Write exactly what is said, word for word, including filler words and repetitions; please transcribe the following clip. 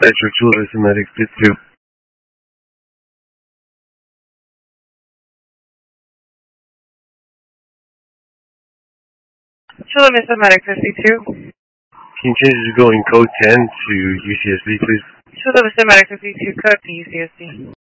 District Children's Medic fifty-two. Children Medic fifty-two. Can you change the going code ten to U C S B, please? Children Medic fifty-two, code to U C S B.